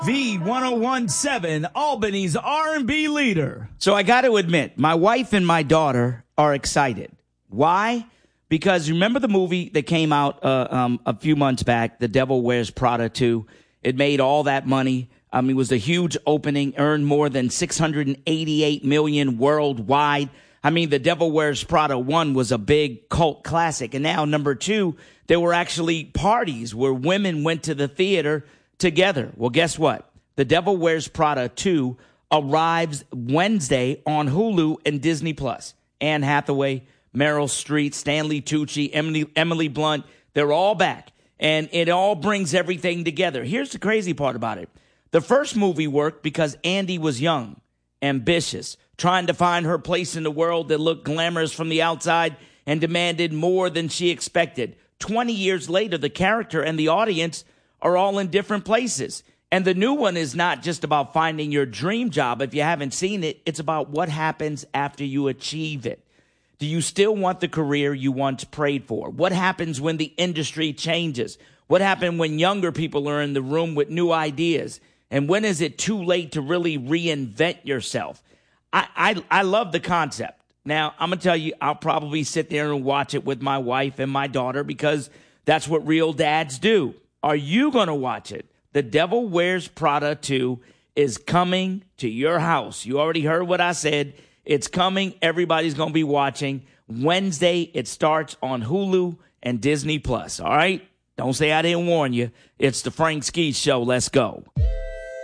V1017, Albany's R&B leader. So I got to admit, my wife and my daughter are excited. Why? Because remember the movie that came out a few months back, The Devil Wears Prada 2? It made all that money. It was a huge opening, earned more than $688 million worldwide. The Devil Wears Prada 1 was a big cult classic. And now, number 2, there were actually parties where women went to the theater together. Well, guess what? The Devil Wears Prada 2 arrives Wednesday on Hulu and Disney+. Anne Hathaway, Meryl Streep, Stanley Tucci, Emily Blunt, they're all back. And it all brings everything together. Here's the crazy part about it. The first movie worked because Andy was young, ambitious, trying to find her place in the world that looked glamorous from the outside and demanded more than she expected. 20 years later, the character and the audience are all in different places. And the new one is not just about finding your dream job. If you haven't seen it, it's about what happens after you achieve it. Do you still want the career you once prayed for? What happens when the industry changes? What happens when younger people are in the room with new ideas? And when is it too late to really reinvent yourself? I love the concept. Now, I'm going to tell you, I'll probably sit there and watch it with my wife and my daughter because that's what real dads do. Are you going to watch it? The Devil Wears Prada 2 is coming to your house. You already heard what I said. It's coming. Everybody's going to be watching. Wednesday, it starts on Hulu and Disney+. All right? Don't say I didn't warn you. It's the Frank Ski Show. Let's go.